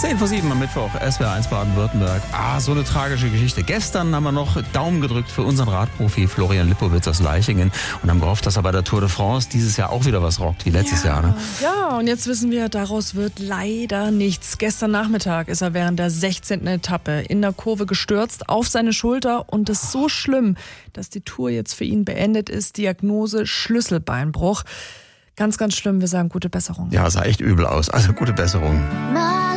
10 vor 7 am Mittwoch, SWR1 Baden-Württemberg. So eine tragische Geschichte. Gestern haben wir noch Daumen gedrückt für unseren Radprofi Florian Lipowitz aus Leichingen und haben gehofft, dass er bei der Tour de France dieses Jahr auch wieder was rockt, wie letztes Jahr. Ne? Ja, und jetzt wissen wir, daraus wird leider nichts. Gestern Nachmittag ist er während der 16. Etappe in der Kurve gestürzt auf seine Schulter und es ist so schlimm, dass die Tour jetzt für ihn beendet ist. Diagnose Schlüsselbeinbruch. Ganz, ganz schlimm. Wir sagen gute Besserung. Ja, sah echt übel aus. Also gute Besserung.